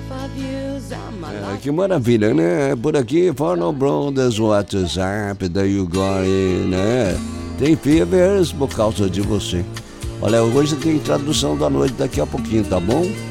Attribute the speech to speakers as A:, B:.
A: Que maravilha, né? Por aqui, Forno Brothers, WhatsApp, daí you got it, né? Tem Fevers por causa de você. Olha, hoje tem tradução da noite daqui a pouquinho, tá bom?